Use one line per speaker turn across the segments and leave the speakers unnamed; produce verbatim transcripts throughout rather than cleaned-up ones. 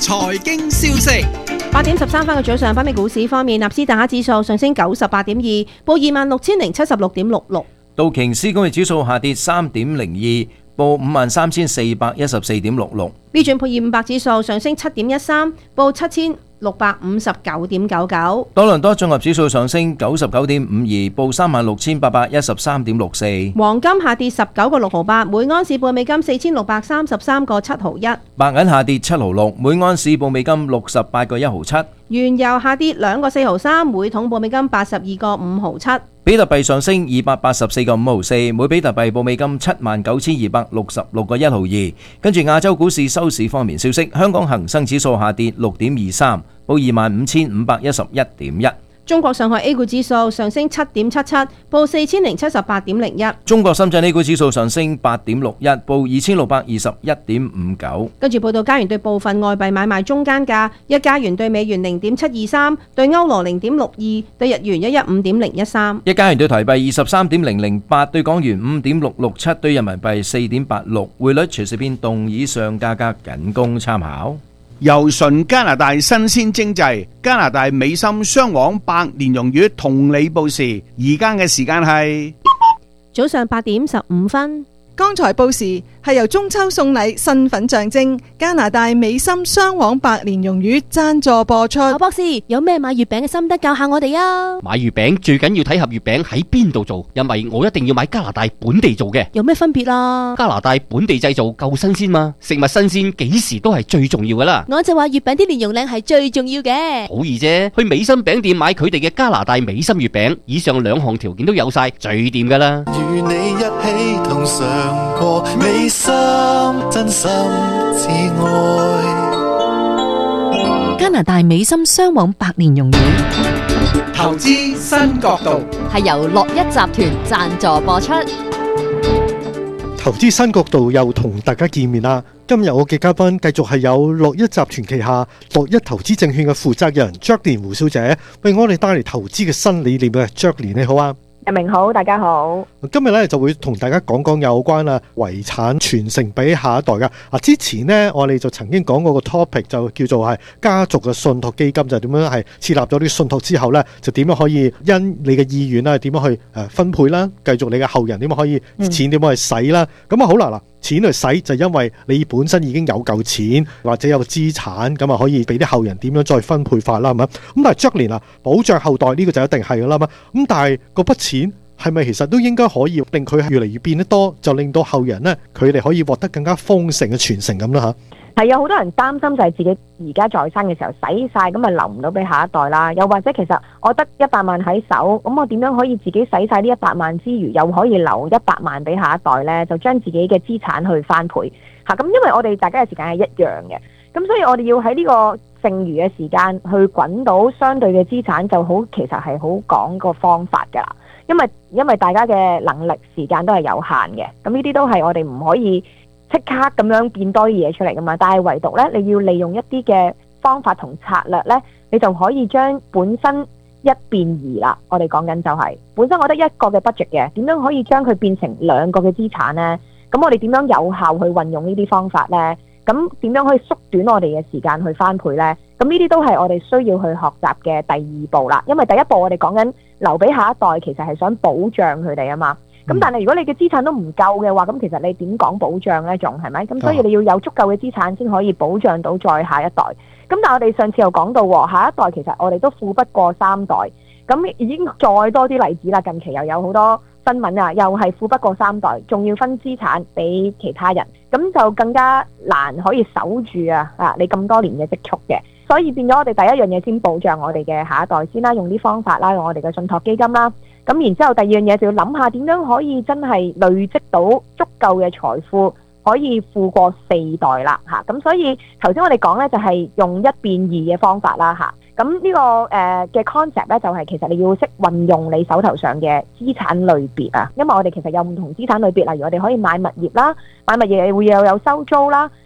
財經消息。
八點十三分嘅早上，北美股市方面，納斯達克指數上升九十八點二，報二萬六千零七十六點六六。
道瓊斯工業指數下跌三點零二，報五萬三千四百一十四點六六。
標準普爾五百指數上升七點一三，報七千六百五十九點九九。
多倫多綜合指數上升九十九點五二，報三萬六千八百一十三點六四。
黃金下跌十九個六毫八，每安士報美金四千六百三十三個七毫一。
白銀下跌七毫六，每安士報美金六十八個一毫七。
原油下跌兩個四毫三，每桶報美金八十二個五毫七。
比特幣上升二百八十四個五毫四，每比特幣報美金七萬九千二百六十六個一毫二。跟住亞洲股市收市方面消息，香港恒生指數下跌六點二三，報二萬五千五百一十一點一。
中國上海 A 股指數上升七點七七，報四千零七十八點零一。
中國深圳 A 股指數上升八點六一，報二千六百二十一點五九。
跟住報道加元對部分外幣買賣中間價：一加元對美元零點七二三，對歐羅零點六二，對日元一一五點零一三。
一加元對台幣二十三點零零八，對港元五點六六七，對人民幣四點八六。匯率隨時變動，以上價格僅供參考。
由純加拿大新鮮精製加拿大美心雙黃百年溶魚同你報時，而家嘅時間係
早上八點十五分。
剛才報時係由中秋送禮身份象徵加拿大美心雙黃百年溶魚贊助播出。
何博士有咩買月餅嘅心得教下我哋啊？
買月餅最緊要睇盒月餅喺邊度做，因為我一定要買加拿大本地做嘅。
有咩分別啊？
加拿大本地製造夠新鮮嘛，食物新鮮幾時都係最重要噶啦。
我就話月餅啲蓮蓉靚係最重要嘅。
好易啫，去美心餅店買佢哋嘅加拿大美心月餅，以上兩項條件都有晒，最掂噶啦。
與你一起同嘗過美心，真心至愛。
加拿大美心雙黃百年溶魚，
投資新角度
係由樂一集團贊助播出。
投資新角度又同大家見面啦。今日我嘅嘉賓繼續係有樂一集團旗下樂一投資證券嘅負責人 Jacqueline 胡小姐，為我哋帶嚟投資嘅新理念嘅。Jacqueline 你好啊。
日明好，大家好。
今日咧就會同大家講講有關啊遺產傳承俾下一代噶。啊，之前呢，我哋就曾經講過個 topic 就叫做係家族嘅信託基金，就點樣係設立咗啲信託之後咧，就點樣可以因你嘅意願啦，點樣去誒分配啦，繼續你嘅後人點樣可以錢點樣去使啦。咁啊、嗯、好啦嗱。錢去使就因為你本身已經有嚿錢或者有資產，咁啊可以俾啲後人點樣再分配法啦，係咪？咁但係 Jacqueline啊，保障後代呢個就一定係噶啦嘛。咁但係嗰筆錢係咪其實都應該可以令佢越嚟越變得多，就令到後人呢，佢哋可以獲得更加豐盛嘅傳承咁啦吓？
係有好多人擔心就係自己而家在生嘅時候使晒，咁啊留唔到俾下一代啦。又或者其實我得一百萬喺手，咁我點樣可以自己使晒呢一百萬之餘，又可以留一百萬俾下一代呢？就將自己嘅資產去翻倍嚇。咁因為我哋大家嘅時間係一樣嘅，咁所以我哋要喺呢個剩餘嘅時間去滾到相對嘅資產，就好其實係好講個方法㗎啦。因為因為大家嘅能力時間都係有限嘅，咁呢啲都係我哋唔可以即刻咁樣變多啲嘢出嚟噶嘛，但係唯獨呢，你要利用一啲嘅方法同策略呢，你就可以將本身一變二啦。我哋講緊就係、是、本身我得一個嘅 budget 嘅，點樣可以將佢變成兩個嘅資產呢？咁我哋點樣有效去運用呢啲方法呢？咁點樣可以縮短我哋嘅時間去翻倍呢？咁呢啲都係我哋需要去學習嘅第二步啦。因為第一步我哋講緊留俾下一代，其實係想保障佢哋啊嘛。咁但係如果你嘅資產都唔夠嘅話，咁其實你點講保障呢？仲係咪？咁所以你要有足夠嘅資產先可以保障到再下一代。咁但係我哋上次又講到，下一代其實我哋都富不過三代。咁已經再多啲例子啦，近期又有好多新聞啊，又係富不過三代，仲要分資產俾其他人，咁就更加難可以守住啊！啊，你咁多年嘅積蓄嘅。所以變咗我哋第一樣嘢先保障我哋嘅下一代先啦，用啲方法啦，用我哋嘅信託基金啦。咁然之後第二樣嘢就要諗下點樣可以真係累積到足夠嘅財富，可以富過四代啦嚇。咁所以頭先我哋講呢，就係用一變二嘅方法啦嚇。咁呢個誒嘅 concept 呢，就係其實你要識運用你手頭上嘅資產類別啊，因為我哋其實有唔同資產類別，例如我哋可以買物業啦，買物業會又有收租啦。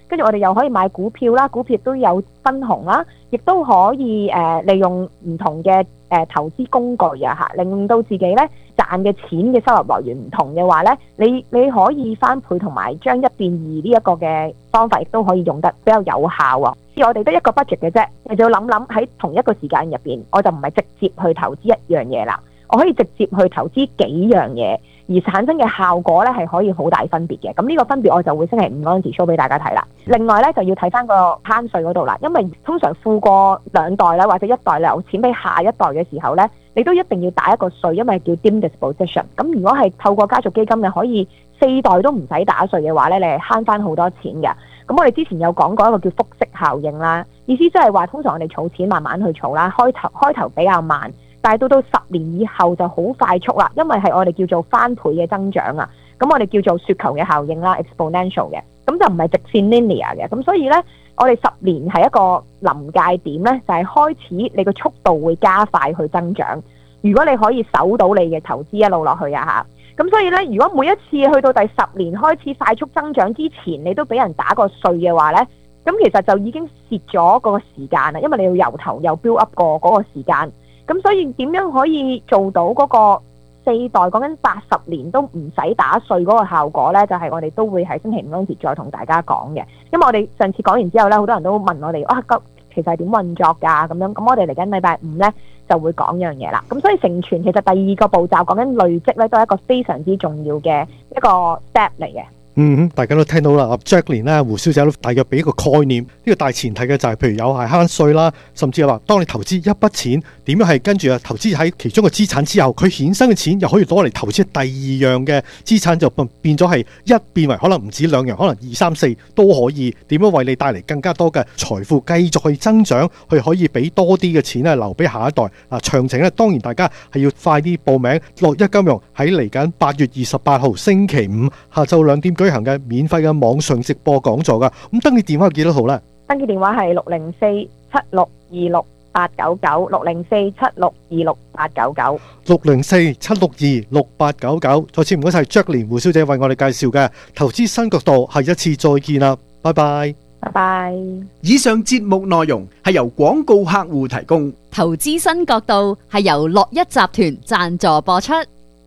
跟住我哋又可以買股票啦，股票亦都有分紅啦，亦都可以誒、呃、利用唔同嘅誒、呃、投資工具啊嚇，令到自己咧賺嘅錢嘅收入來源唔同嘅話咧，你你可以翻倍同埋將一變二呢一個嘅方法，亦都可以用得比較有效啊！我哋得一個 budget 嘅啫，你就要諗諗喺同一個時間入邊，我就唔係直接去投資一樣嘢啦，我可以直接去投資幾樣嘢，而產生嘅效果咧係可以好大分別嘅。咁呢個分別我就會星期五嗰陣時 show 俾大家睇啦。另外咧就要睇翻個慳稅嗰度啦，因為通常富過兩代啦或者一代留錢俾下一代嘅時候咧，你都一定要打一個稅，因為叫 dim disposition。咁如果係透過家族基金，你可以四代都唔使打稅嘅話咧，你係慳翻好多錢嘅。咁我哋之前有講過一個叫複息效應啦，意思即係話通常我哋儲錢慢慢去儲啦，開頭開頭比較慢，但係到到十年以後就好快速啦，因為係我哋叫做翻倍嘅增長啊。咁我哋叫做雪球嘅效應啦 ，exponential 嘅，咁就唔係直線 linear 嘅。咁所以呢，我哋十年係一個臨界點呢，就係開始你個速度會加快去增長。如果你可以守到你嘅投資一路落去啊嚇。咁所以咧，如果每一次去到第十年開始快速增長之前，你都俾人打個稅嘅話咧，咁其實就已經蝕咗嗰個時間啦，因為你要由頭又 build up 過嗰個時間。咁所以點樣可以做到嗰個四代講緊八十年都唔使打稅嗰個效果咧？就係、是、我哋都會喺星期五嗰陣時再同大家講嘅。因為我哋上次講完之後咧，好多人都問我哋啊，其實係點運作㗎？咁樣咁我哋嚟緊禮拜五咧就會講樣嘢啦。咁所以成全其實第二個步驟講緊累積咧，都係一個非常之重要嘅一個 step 嚟嘅。
嗯，大家都聽到啦，阿 Jacqueline 咧，胡小姐都大約俾一個概念，呢、這個大前提嘅就係、是，譬如有係慳稅啦，甚至係話，當你投資一筆錢，點樣係跟住啊投資喺其中嘅資產之後，佢衍生嘅錢又可以攞嚟投資第二樣嘅資產，就變咗係一變為可能唔止兩樣，可能二三四都可以，點樣為你帶嚟更加多嘅財富，繼續去增長，去可以俾多啲嘅錢咧留俾下一代。啊，詳情咧當然大家係要快啲報名，樂一金融喺嚟緊八月二十八號星期五下晝兩點舉行嘅免費嘅網上直播講座噶，咁登記電話係幾多號呢？
登記電話係六零四七六二六八九九，六零四七六二六八九九，
六零四七六二六八九九。再次唔該晒 Jacqueline 胡小姐為我哋介紹嘅投資新角度，下一次再見啦，拜拜，
拜拜。
以上節目內容係由廣告客戶提供，
投資新角度係由樂一集團贊助播出。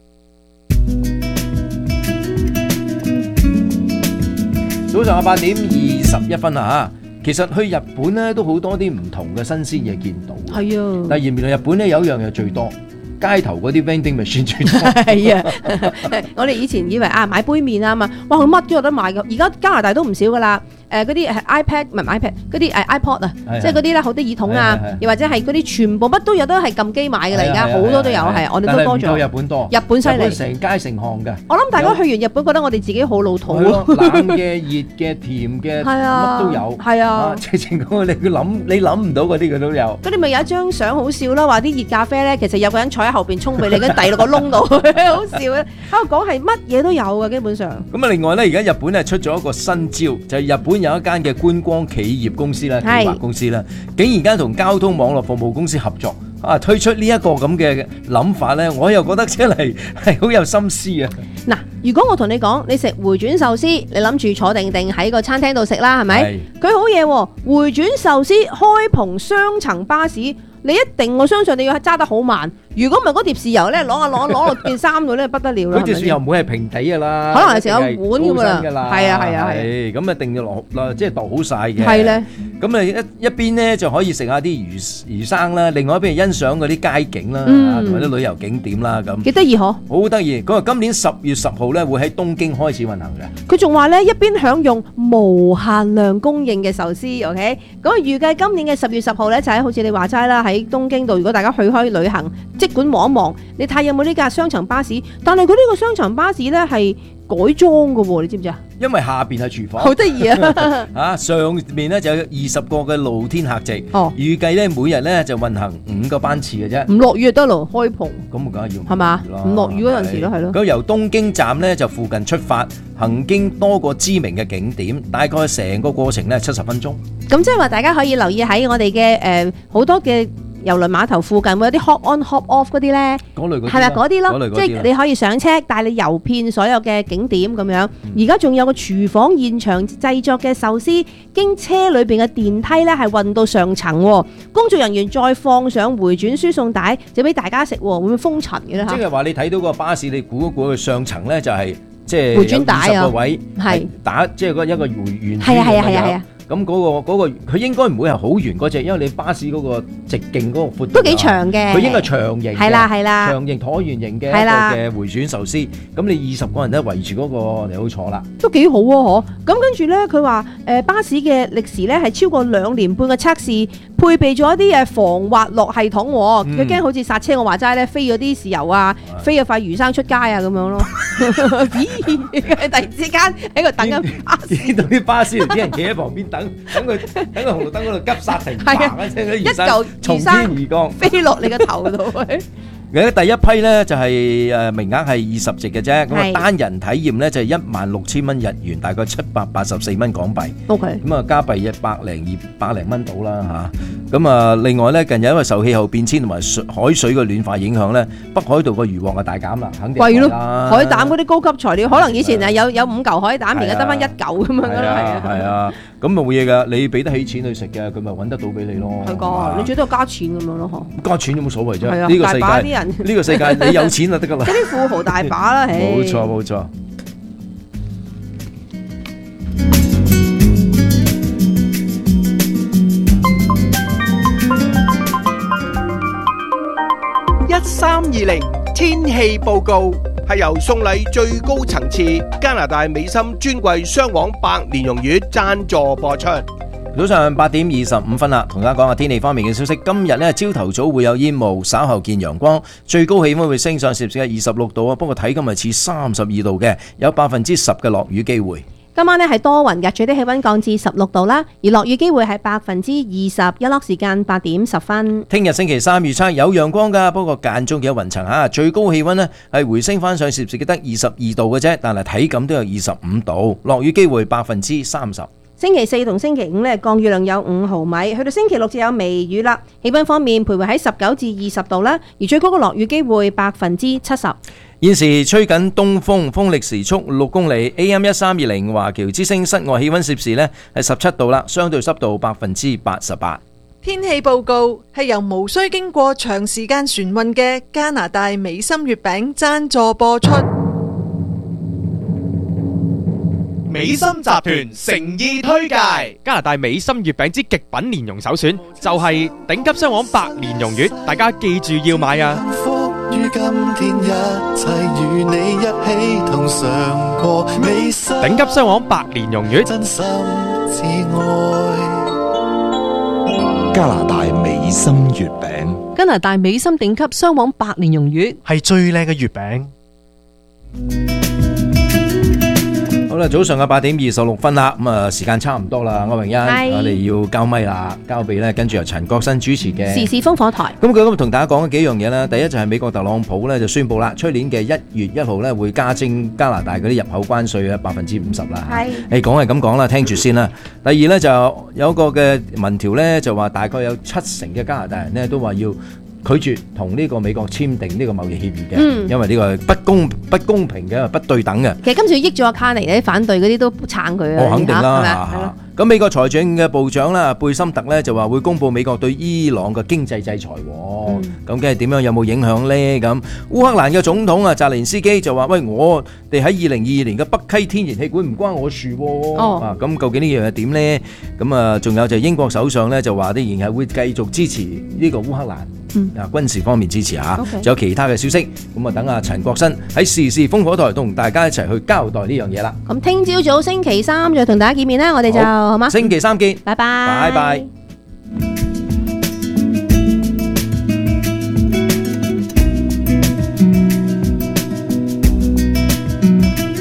早上八點二十一分啊！其實去日本咧都好多啲唔同嘅新鮮嘢見到。
係啊，
但係原來日本咧有一樣嘢最多，街頭嗰啲 vending machine 最多。
係啊，我哋以前以為啊買杯麵啊嘛，哇佢乜都有得買㗎。而家加拿大都唔少㗎啦。誒嗰啲係 iPad 唔係 iPad 嗰啲誒 iPod 啊，即係嗰啲咧好多耳筒啊，又或者係嗰啲全部乜都有，都係撳機買㗎啦。而家好多都有，係我哋都多咗。
但係唔夠日本多，
日本犀利，
成街成巷嘅。
我諗大家去完日本覺得我哋自己好老土。
冷嘅、熱嘅、甜嘅，乜都有。係啊，直情嗰個你諗你諗唔到嗰啲佢都有。
嗰啲咪有一張相好笑啦，話啲熱咖啡咧，其實有個人坐喺後邊沖俾你，跟住遞落個窿度，好笑啊！喺度講係乜嘢都有嘅，基本上。咁
啊，另外咧，而家日本咧出咗一個新招，就係日本有一間嘅觀光企業公司啦，企劃公司啦，竟然間同交通網絡服務公司合作啊，推出呢一個咁嘅諗法咧，我又覺得真係係好有心思啊！
嗱，如果我同你講，你食回轉壽司，你諗住坐定定喺個餐廳度食啦，係咪？佢好嘢喎，回轉壽司開篷雙層巴士，你一定我相信你要揸得好慢。如果唔係嗰碟豉油咧，攞下攞攞落件衫度咧，不得了啦！
嗰碟豉油唔會係平底噶啦，
可能係成一碗咁噶啦，係啊係啊係。
咁啊定要落啦，即係度好晒嘅。
係咧。
咁啊一一邊咧就可以食下啲魚魚生啦，另外一邊欣賞嗰啲街景啦，同埋啲旅遊景點啦咁。
幾得意嗬！
好得意。咁啊，今年十月十號咧會喺東京開始運行嘅。
佢仲話咧一邊享用無限量供應嘅壽司 ，OK？咁啊預計今年嘅十月十號咧就喺好似你話齋啦，喺東京度，如果大家去開旅行，即管望一望，你睇有冇呢架雙層巴士？但係佢呢個雙層巴士咧係改裝嘅喎，你知唔知啊？
因為下邊係廚房，
好得意啊！
啊，上面咧就有二十個嘅露天客席，哦，預計咧每日咧就運行五個班次嘅啫。
唔落雨就得咯，開篷。
咁梗係要
係嘛？唔落雨嗰陣時咯，係咯。
咁由東京站咧就附近出發，行經多個知名嘅景點，大概成個過程咧七十分鐘。
咁即係話大家可以留意喺我哋嘅誒好多嘅郵輪碼頭附近會有啲 hop on hop off 嗰啲咧，
嗰類嗰啲
係咪嗰啲咯？即係
係
你可以上車，帶你遊遍所有嘅景點咁樣。而家仲有個廚房現場製作嘅壽司，經車裏邊嘅電梯咧係運到上層，工作人員再放上回轉輸送帶，就俾大家食，會唔會封塵嘅咧？
即係話你睇到個巴士，你估一估佢上層咧就係即係
回轉帶啊
有二十個位，
係
打即係嗰一個回圓圈
係啊係啊係啊係
咁樣
啊。
咁嗰個嗰個佢應該唔會係好圓嗰隻，因為你巴士嗰個直徑嗰個闊度
都幾長嘅
佢應該係長形嘅，
係啦係啦
長形橢圓形嘅
係啦
一個嘅回轉壽司。咁你二十個人都圍住嗰個嚟好坐啦。
都幾好喎，嗬！咁跟住咧，佢話誒巴士嘅歷時咧係超過兩年半嘅測試，配備咗一啲誒防滑落系統喎。佢驚好似剎車我話齋咧，飛咗啲豉油啊，飛咗塊魚生出街啊咁樣咯。咦！突然之間喺度等緊巴士，
見到啲巴士啲人企喺旁邊等，等佢等個紅綠燈嗰度急剎停，
係啊
嘭一聲嗰啲
一
魚生
嚿
從天
魚生
而降。
飛落你個頭度。
嘅第一批咧就係誒名額係二十席嘅啫，咁啊
係
單人體驗咧就係一萬六千蚊日元，大概七百八十四蚊港幣。
OK。
咁啊加幣一百零二百零蚊到啦嚇。咁啊另外咧近日因為受氣候變遷同埋水海水嘅暖化影響咧，北海道個漁獲啊大減啦，肯定
貴咯，
貴啦
海膽嗰啲高級材料，可能以前係有有五嚿海膽，而家得翻一嚿咁樣噶
係
啦，係
啊
啊。
係啊，咁咪冇嘢㗎，你俾得起錢去食嘅，佢咪揾得到俾你咯。
係㗎，你最多加錢咁樣咯，嗬。
加錢有冇所謂啫？
係啊
呢個世
大把啲
界
人
呢個世界你有錢就得㗎啦。
嗰啲富豪大把啦，唉。
冇錯冇錯。
一三二零天氣報告係由送禮最高層次加拿大美心專櫃雙黃白蓮蓉月贊助播出。
早上八點二十五分啦，同大家講下天氣方面嘅消息。今日呢，朝頭早會有煙霧，稍後見陽光，最高氣溫會升上攝氏二十六度啊。不過睇今日似三十二度嘅，有百分之十嘅落雨機會。
今晚呢係多雲嘅，最低氣溫降至十六度啦，而落雨機會係百分之二十，日落時間八點十分。
聽日星期三預測有陽光㗎，不過間中有雲層嚇，最高氣溫呢係回升翻上攝氏嘅得二十二度嘅啫，但係體感都有二十五度，落雨機會百分之三十。
星期四同星期五呢，降雨量有五毫米，去到星期六就有微雨啦。氣溫方面徘徊喺十九至二十度啦，而最高嘅落雨機會百分之七十。
現時吹緊東風，風力時速六公里 ，A M 一三二零華僑之聲室外氣溫攝氏呢係十七度啦，相對濕度百分之八十八。
天氣報告係由無需經過長時間船運嘅加拿大美心月餅贊助播出。
美心集團誠意推介加拿大美心月餅之極品蓮蓉首選，就係頂級雙黃白蓮蓉月，大家記住要買啊！
於今天一切與你一起同嘗過美心，
頂級雙黃白蓮蓉月，
真心至愛。
加拿大美心月餅，加拿大美心頂級雙黃白蓮蓉月
係最靚嘅月餅。
好啦，早上嘅八點二十六分啦，咁啊時間差唔多啦，歐榮欣，我哋要交咪啦，交俾咧跟住由陳國新主持嘅
時事烽火台。
咁佢今日同大家講咗幾樣嘢啦，第一就係美國特朗普咧就宣布啦，出年嘅一月一號咧會加徵加拿大嗰啲入口關稅啊百分之五十啦。
係，
誒講係咁講啦，聽住先啦。第二咧就有一個嘅民調咧就話大概有七成嘅加拿大人咧都話要拒絕同呢個美國簽訂呢個貿易協議嘅，
嗯
因為呢個不公不公平嘅，不對等嘅。
其實今次益咗阿卡尼咧，反對嗰啲都撐佢啊。
我肯定
係咪
啦
啊係咯。
咁美國財政嘅部長啦，貝森特咧就話會公布美國對伊朗嘅經濟制裁喎。咁梗係點樣有冇影響呢？咁烏克蘭嘅總統啊，澤連斯基就話：喂，我哋喺二零二二年嘅北溪天然氣管唔關我事喎。
哦
啊，咁究竟呢樣係點呢？咁啊，仲有就係英國首相咧就話啲仍然係會繼續支持呢個烏克蘭。
嗯
啊，軍事方面支持嚇，仲
Okay
有其他嘅消息，咁啊等阿陳國新喺時事烽火台同大家一齊去交代呢樣嘢啦。
咁聽朝早星期三再同大家見面啦，我哋就
好
好嗎？
星期三見，
拜拜，
拜拜。
六一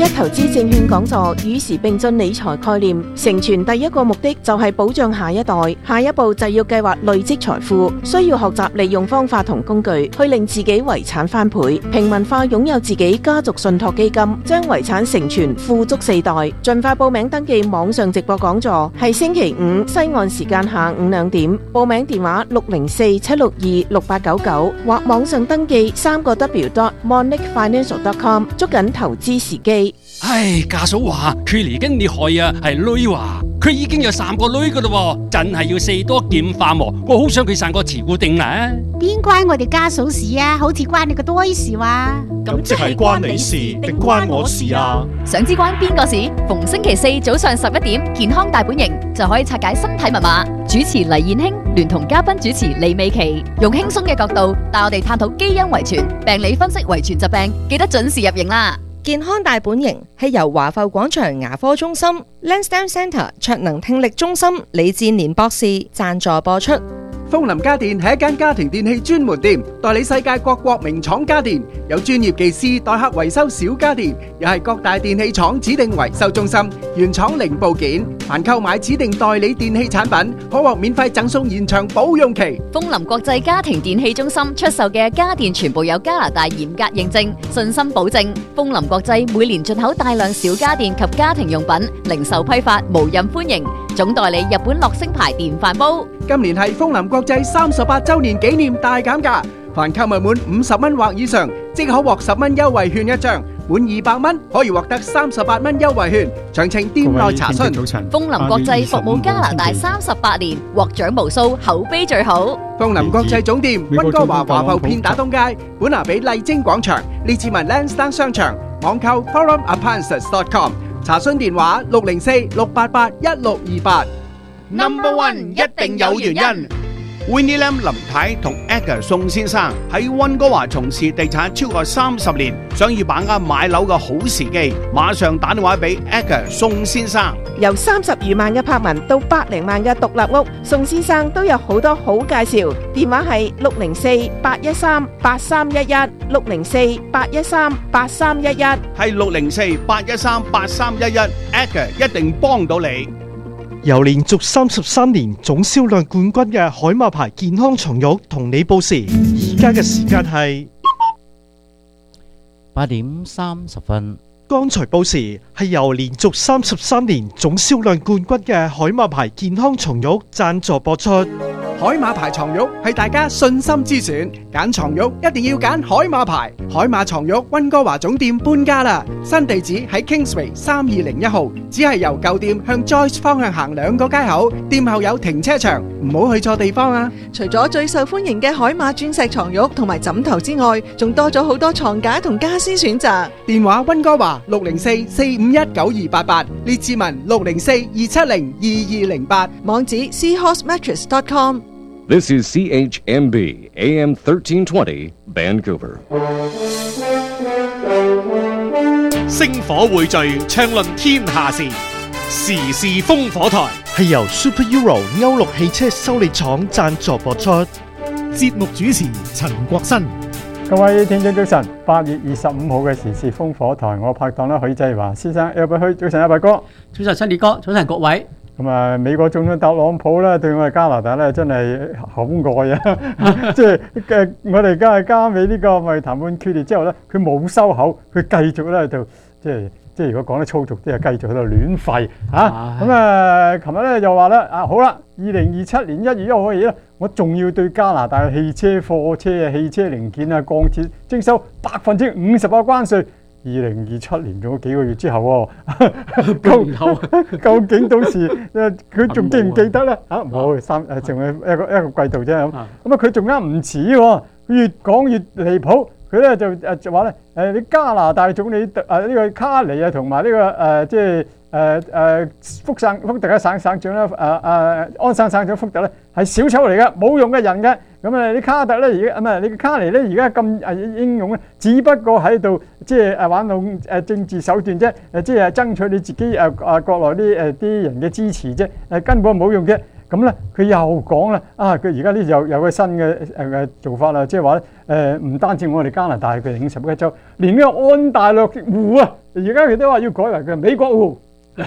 一投資證券講座與時並進理財概念，成全第一個目的就係保障下一代，下一步就要計劃累積財富，需要學習利用方法同工具去令自己遺產翻倍，平民化擁有自己家族信託基金，將遺產承傳富足四代。盡快報名登記網上直播講座，係星期五西岸時間下午兩點，報名電話六零四七六二六八九九或網上登記三個 W dot monic financial dot com， 捉緊投資時機。
唉，家嫂話佢嚟緊你害啊，係女話佢已經有三個女噶啦，真係要四多劍化喎。我好想佢生個慈固定啊！
邊關我哋家嫂事啊？好似關你個多事話。
咁即係關你事定關我事啊？
想知關邊個事？逢星期四早上十一點，健康大本營就可以拆解身體密碼。主持黎燕卿聯同嘉賓主持李美琪，用輕鬆嘅角度帶我哋探討基因遺傳、病理分析遺傳疾病，記得準時入營啦！
健康大本營係由華埠廣場牙科中心、Lansdowne Centre 卓能聽力中心李志年博士贊助播出。
風林家電係一間家庭電器專門店，代理世界各國名廠家電，有專業技師代客維修小家電，又係各大電器廠指定維修中心，原廠零部件。凡購買指定代理電器產品，可獲免費贈送延長保用期。
風林國際家庭電器中心出售嘅家電全部有加拿大嚴格認證，信心保證。風林國際每年進口大量小家電及家庭用品，零售批發無任歡迎。總代理日本樂聲牌電飯煲。
今年係風林國際三十八周年紀念大減價，凡購物滿五十蚊或以上，即可獲十蚊優惠券一張；滿二百蚊可以獲得三十八蚊優惠券。詳情店內查詢。
風林國際服務加拿大三十八年，獲獎無數，口碑最好。
風林國際總店溫哥華華埠片打東街，本拿比麗晶廣場，列治文 Lansdowne 商場，網購 forum appliances dot com， 查詢電話六零四六八八一六二八。
Number One 一定有原因。Winnie Lam 林太同 Edgar 宋先生喺溫哥華從事地產超過三十年，想要把握買樓嘅好時機，馬上打電話俾 Edgar 宋先生。
由三十餘萬嘅柏文到百零萬嘅獨立屋，宋先生都有好多好介紹。電話係六零四八一三八三一一，六零四八一三八三一一，
係六零四八一三八三一一 ，Edgar 一定幫到你。
由連續三十三年總銷量冠軍嘅海馬牌健康床褥同你報時，而家嘅時間係
八點三十分。
剛才報時係由連續三十三年總銷量冠軍嘅海馬牌健康床褥贊助播出。
海馬牌床褥係大家信心之選，揀床褥一定要揀海馬牌。海馬床褥溫哥華總店搬家啦，新地址喺 Kingsway 三二零一號，只係由舊店向 Joyce 方向行兩個街口，店後有停車場，唔好去錯地方啊！
除咗最受歡迎嘅海馬鑽石床褥同埋枕頭之外，仲多咗好多床架同家私選擇。
電話溫哥華六零四四五一九二八八，列治文六零四二七零二二零八，
網址 seahorse mattress dot com。
This is C H M B A M thirteen twenty Vancouver。
星火匯聚，暢論天下事，時事烽火台
係由 Super Euro 歐陸汽車修理廠贊助播出。
節目主持陳國新。
各位聽眾早晨，八月二十五號嘅時事烽火台，我拍檔啦許濟華先生，有冇去？早晨阿伯哥，
早晨新烈哥，早晨各位。
咁啊，美國總統特朗普咧對我哋加拿大咧真係好愛啊！即係嘅，我哋而家係加美呢個貿易談判決裂之後咧，佢冇收口，佢繼續咧就即係即係如果講得粗俗啲，係繼續喺度亂吠嚇。咁啊，琴日咧又話咧啊，好啦，二零二七年一月一號起咧，我仲要對加拿大嘅汽車、貨車啊、汽車零件啊、鋼鐵徵收百分之五十嘅關稅。二零二七年仲有幾個月之後喎，究究竟到時誒佢仲記唔記得咧？嚇冇三誒，仲係一個一個季度啫咁。咁啊，佢仲啱唔似喎，佢越講越離譜。佢咧就誒就話咧誒，你加拿大總理誒呢個卡尼啊，同埋呢個誒即係誒誒福省福特嘅省省長咧誒誒安省省長福特咧係小丑嚟嘅，冇用嘅人嘅。咁啊，啲卡特咧而家唔係你個卡尼咧而家咁誒英勇咧，只不過喺度即係誒玩弄誒政治手段啫，誒即係爭取你自己誒誒國內啲誒啲人嘅支持啫，誒根本冇用嘅。 咁咧佢又講啦，啊佢而家呢有有個新嘅誒嘅做法啦，即係話咧誒唔單止我哋加拿大嘅五十一個州，連呢個安大略湖啊，而家佢都話要改為嘅美國湖，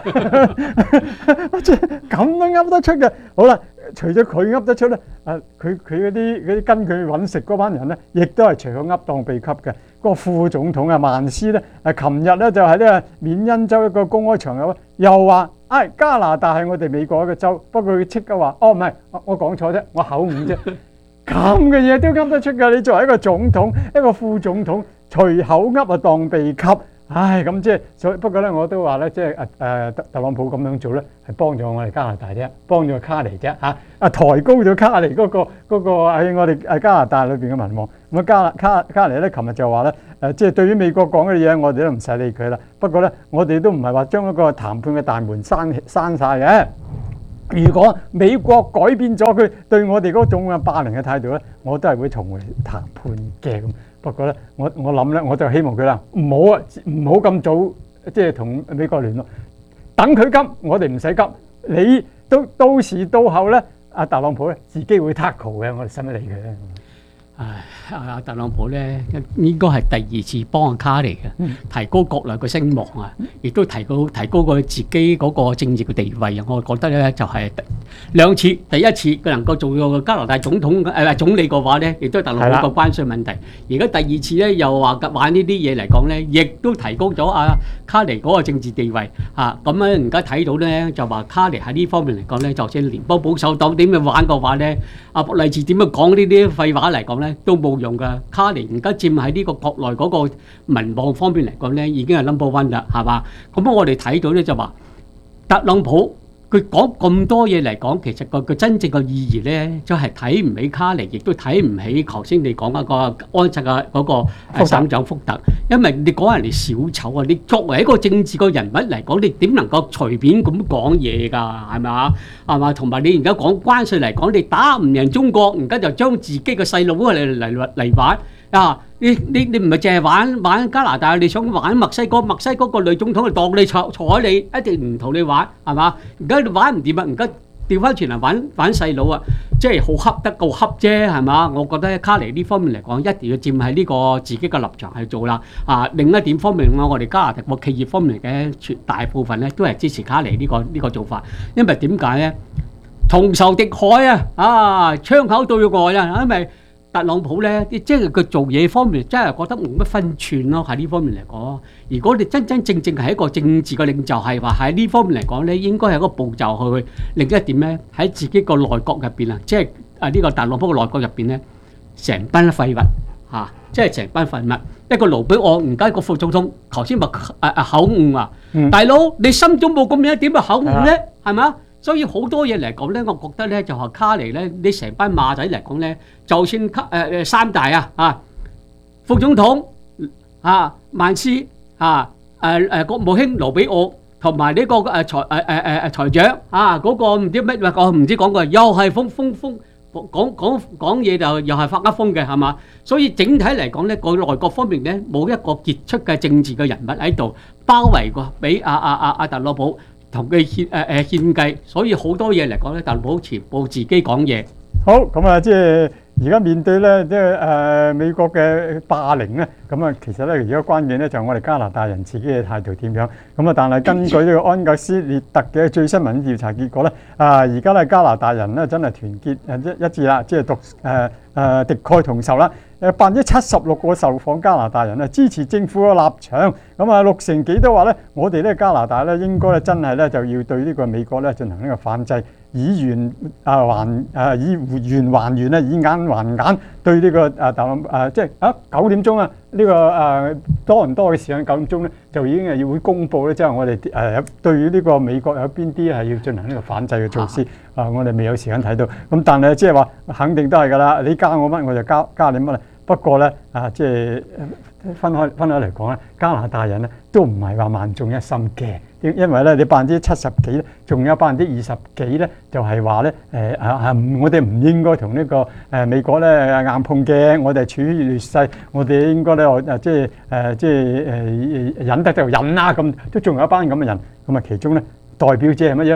即係咁都噏得出嘅。好啦，除咗佢噏得出咧，啊佢佢嗰啲嗰啲跟佢揾食嗰班人咧，亦都係除咗噏當秘笈嘅。個副總統啊，曼斯咧，誒，琴日咧就喺呢個緬因州一個公開場合，又話，唉，加拿大係我哋美國一個州，不過佢即刻話，哦，唔係，我講錯啫，我口誤啫，咁嘅嘢都噏得出㗎。你作為一個總統，一個副總統，隨口噏啊當秘笈，唉，咁即係，所以不過咧，我都話咧，即係誒誒特特朗普咁樣做咧，係幫咗我哋加拿大啫，幫咗卡尼啫嚇，啊抬高咗卡尼嗰個嗰個喺我哋誒加拿大裏邊嘅民望。咁啊加卡卡尼咧，琴日就話咧，誒即係對於美國講嘅嘢，我哋都唔使理佢啦。不過咧，我哋都唔係話將一個談判嘅大門閂閂曬嘅。如果美國改變咗佢對我哋嗰種嘅霸凌嘅態度咧，我都係會重回談判嘅咁。不過咧，我我諗咧，我就希望佢啦，唔好啊，唔好咁早即係同美國聯絡，等佢急，我哋唔使急。你都到時到後咧，阿特朗普咧自己會 tackle 嘅，我哋使乜理佢咧？
唉，阿特朗普咧應該係第二次幫阿卡尼嘅，提高國內嘅聲望啊，亦都提高提高佢自己嗰個政治嘅地位啊。我覺得咧就係兩次，第一次佢能夠做到加拿大總統誒、呃、總理嘅話咧，亦都係特朗普個關稅問題。而家第二次咧又話玩呢啲嘢嚟講咧，亦都提高咗阿卡尼嗰個政治地位啊。咁咧而家睇到咧就話卡尼喺呢方面嚟講咧，就算聯邦保守黨點樣玩嘅話咧，阿博勵治點樣講呢啲廢話嚟講咧，都冇用噶。卡尼而家佔喺呢個國內嗰個民望方面嚟講咧，已經係 number one 啦，係嘛？咁我哋睇到咧就話特朗普佢講咁多嘢嚟講，其實個個真正嘅意義咧，就係睇唔起卡尼，亦都睇唔起頭先你講嗰個安察嘅嗰個省長福特，因為你講人哋小丑啊！你作為一個政治嘅人物嚟講，你點能夠隨便咁講嘢㗎？係咪啊？係嘛？同埋你而家講關稅嚟講，你打唔贏中國，而家就將自己嘅細路嚟嚟嚟玩啊！你你你唔係淨係玩玩加拿大，你想玩墨西哥？墨西哥個女總統就當你坐坐喺你，一定唔同你玩，係嘛？而家你玩唔掂啊！而家調翻轉嚟玩玩細佬啊，即係好恰得夠恰啫，係嘛？我覺得卡尼呢方面嚟講，一定要佔喺呢個自己嘅立場去做啦。啊，另一點方面我我哋加拿大個企業方面嘅絕大部分咧，都係支持卡尼呢個呢個做法，因為點解咧？同仇敵愾啊！啊，槍口對外啊，因為特朗普咧，即係佢做嘢方面，真係覺得冇乜分寸咯。喺呢方面嚟講，如果你真真正正係一個政治嘅領袖，係話喺呢方面嚟講咧，應該係一個步驟去。另一點咧，喺自己個內閣入邊啊，即係啊呢個特朗普嘅內閣入邊咧，成班廢物嚇，即係成班廢物。一個盧比奧，而家個副總統，頭先咪誒誒口誤啊，嗯、大佬你心中冇咁樣點啊口誤咧，係嘛？所以好多嘢嚟講咧，我覺得咧就係卡尼咧，你成班馬仔嚟講咧，就算卡誒誒三大啊啊，副總統啊曼斯啊誒誒國務卿盧比奧同埋呢個誒財誒誒誒誒財長啊嗰個唔知乜話講唔知講過，又係風風風講講講嘢就又係發噏風嘅係嘛？所以整體嚟講咧，個內閣方面咧冇一個傑出嘅政治嘅人物喺度包圍過俾阿阿阿阿特朗普。同佢獻誒誒獻計，所以好多嘢嚟講咧，特朗普全部自己講嘢。
好咁啊，即係而家面對咧，即係誒美國嘅霸凌咧，咁啊，其實咧而家關鍵咧就係我哋加拿大人自己嘅態度點樣。咁啊，但係根據呢個安格斯列特嘅最新民意調查結果咧，啊而家咧加拿大人咧真係團結誒一一致啦，即係獨誒誒敵愾同仇啦。誒百分之七十六個受訪加拿大人咧支持政府嘅立場，咁啊六成幾都話咧，我哋咧加拿大咧應該咧真係咧就要對呢個美國咧進行呢個反制，以圓啊還誒以圓還圓啊，以眼還眼，對呢個誒特朗普誒即係啊九點鐘啊呢個誒多倫多嘅時間九點鐘咧就已經係要會公佈咧，即係我哋誒對於呢個美國有邊啲係要進行呢個反制嘅措施啊，我哋未有時間睇到，咁但係即係話肯定都係㗎啦，你加我乜我就加加你乜啦。不過咧，啊，即係分開分開嚟講咧，加拿大人咧都唔係話萬眾一心嘅，因因為咧你百分之七十幾咧，仲有百分之二十幾咧，就係話咧，誒啊啊，我哋唔應該同呢個誒美國咧硬碰嘅，我哋處於劣勢，我哋應該咧誒即係誒即係誒忍得就忍啦，咁都仲有一班咁嘅人，咁啊其中咧代表者係乜嘢？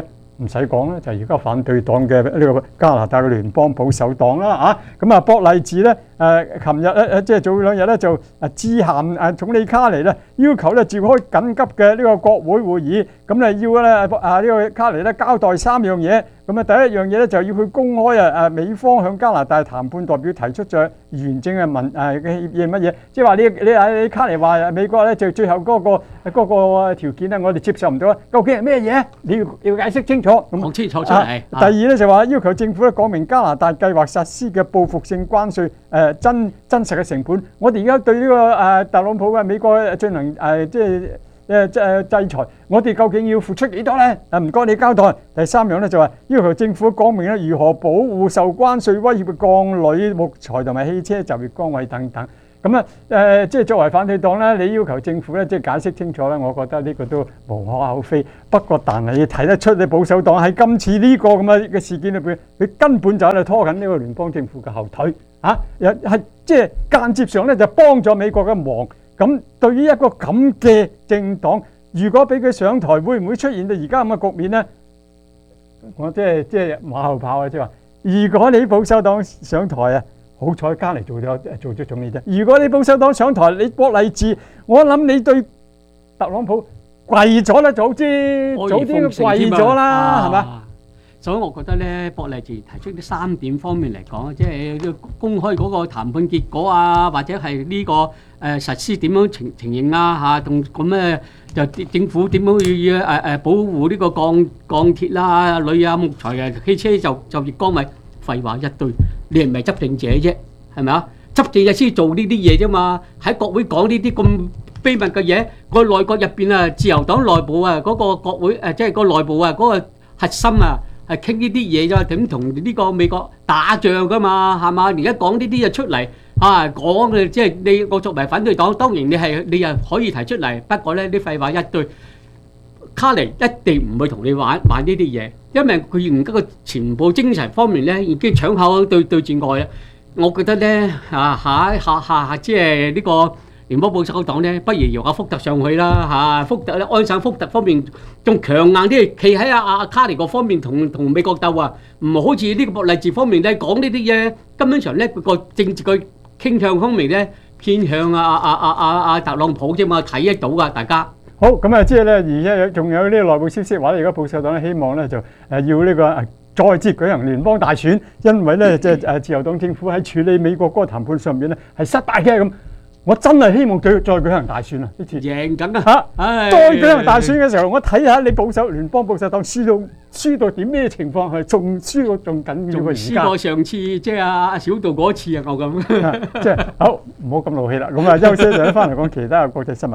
唔使講啦，就係而家反對黨嘅呢個加拿大嘅聯邦保守黨啦啊，咁啊博勵治咧誒，琴日咧誒即係早兩日咧就誒致函誒總理卡尼咧，要求咧召開緊急嘅呢個國會會議，咁咧要咧啊呢個卡尼咧交代三樣嘢。咁啊，第一樣嘢咧就要去公開啊！誒，美方向加拿大談判代表提出咗完整嘅文誒嘅協議係乜嘢？即係話你你啊你卡尼話美國咧就最後嗰個嗰個條件咧，我哋接受唔到啊！究竟係咩嘢？你要要解釋清楚。
講清楚出嚟。
第二咧就話要求政府咧講明加拿大計劃實施嘅報復性關稅誒真真實嘅成本。我哋而家對呢個誒特朗普嘅美國進行誒即係。誒誒制裁，我哋究竟要付出幾多咧？誒唔該你交代。第三樣咧就係要求政府講明咧如何保護受關稅威脅嘅鋼鋁、木材同埋汽車就業崗位等等。咁啊誒，即係作為反對黨咧，你要求政府咧即係解釋清楚咧，我覺得呢個都無可厚非。不過，但係你睇得出你保守黨喺今次呢個咁嘅嘅事件裏邊，佢根本就喺度拖緊呢個聯邦政府嘅後腿啊！又係即係間接上咧就幫咗美國嘅忙。咁對於一個咁嘅政黨，如果俾佢上台，會唔會出現到而家咁嘅局面呢？我即係即係馬後炮啊！即係話，如果你保守黨上台啊，好彩加嚟做咗做咗總理啫。如果你保守黨上台，你博勵治，我諗你對特朗普跪咗啦，早知早啲跪咗啦，係嘛？
所以我覺得咧，博勵治提出呢三點方面嚟講，即係公開嗰個談判結果啊，或者係呢、這個誒、呃、實施點樣情情形啊嚇，同咁咧就政府點樣要誒誒保護呢個鋼鋼鐵啦、鋁啊、木材啊、汽車就就業崗位，廢話一堆，你係唔係執政者啫？係咪啊？執政者先做呢啲嘢啫嘛，喺國會講呢啲咁秘密嘅嘢，個內閣入邊啊，自由黨內部啊，嗰、那個國會誒、呃，即係個內部啊，嗰、那個核心啊。係傾呢啲嘢咋，點同呢個美國打仗噶嘛，係嘛？而家講呢啲嘢出嚟啊，講嘅即係你我作為反對黨，當然你係你又可以提出嚟，不過咧啲廢話一堆，卡尼一定唔會同你玩玩呢啲嘢，因為佢而家個全部精神方面咧已經搶口對對住外啦。我覺得咧啊下下下即係呢個。聯邦保守黨咧，不如由阿福特上去啦嚇，福特咧安省福特方面仲強硬啲，企喺阿阿卡尼嗰方面同同美國鬥啊，唔好似呢個博勵治方面咧講呢啲嘢，根本上咧個政治嘅傾向方面咧偏向阿阿阿阿阿特朗普啫嘛，睇得到噶大家。
好咁啊，即係咧，而家仲有呢個內部消息話咧，而家保守黨咧希望咧就誒要呢個誒再次舉行聯邦大選，因為咧即係誒自由黨政府喺處理美國嗰個談判上面咧係失敗嘅咁。我真係希望佢再舉行大選啊！呢次
贏緊啊！
嚇，再舉行大選嘅時候，我睇下你保守聯邦保守黨輸到輸到點咩情況，係仲輸到仲緊要過而家。
輸過上次即係阿阿小道嗰次啊！我咁
即係好，唔好咁怒氣啦。咁啊，休息一陣翻嚟講其他嘅國際新聞。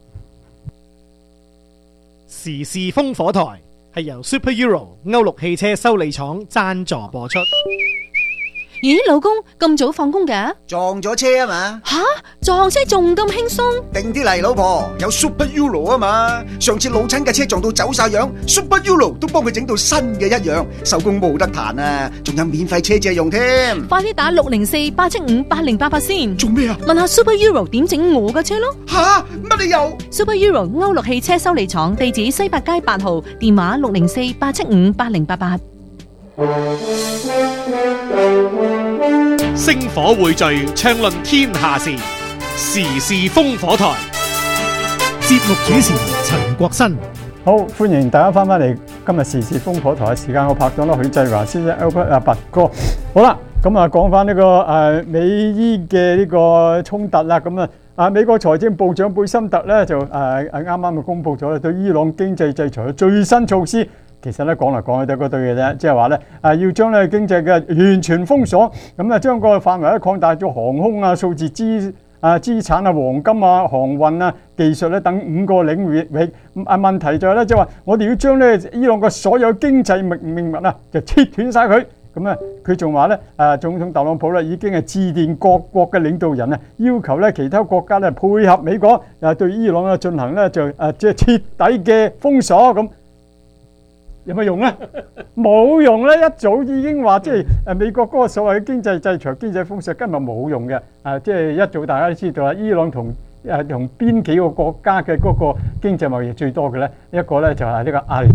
時事風火台係由 Super Euro 歐陸汽車修理廠贊助播出。
咦，老公咁早放工嘅？
撞咗車啊嘛！
吓，撞車仲咁輕鬆？
定啲嚟，老婆，有 Super Euro 啊嘛！上次老親嘅車撞到走晒樣 ，Super Euro 都幫佢整到新嘅一樣，手工冇得彈啊！仲有免費車借用添。
快啲打六零四八七五八零八八先。
做咩啊？
問下 Super Euro 點整我嘅車咯。
吓，乜理由
？Super Euro 歐陸汽車修理廠，地址西八街八號，電話六零四八七五八零八八。
星火匯聚，暢論天下事，時事風火台。
節目主持陳國新。
好，歡迎大家翻返嚟今日時事風火台嘅時間，我拍檔啦許繼華先生 Albert 阿拔哥。好啦，咁啊講翻呢個誒美伊嘅呢個衝突啦，咁啊啊美國財政部長貝森特咧就誒誒啱啱就公布咗對伊朗經濟制裁嘅最新措施。其實咧講嚟講去都係嗰堆嘅啫，即係話咧啊要將咧經濟嘅完全封鎖，咁啊將個範圍咧擴大咗航空啊、數字資啊資產啊、黃金啊、航運啊、技術咧等五個領域域。啊問題就係咧，即係話我哋要將咧伊朗嘅所有經濟命命脈啊，就切斷晒佢。咁啊，佢仲話咧啊總統特朗普咧已經係致電各國嘅領導人啊，要求咧其他國家咧配合美國啊對伊朗啊進行咧就啊即係徹底嘅封鎖咁。有乜用咧？冇用咧！一早已經話即係誒美國嗰個所謂嘅經濟制裁、經濟封鎖根本冇用嘅。啊，即係一早大家都知道啦，伊朗同誒同邊幾個國家嘅嗰個經濟貿易最多嘅咧，一個咧就係呢個阿聯酋，